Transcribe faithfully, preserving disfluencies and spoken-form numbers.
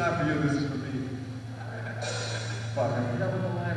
not for you, this is for me. Fuck, I forgot what the line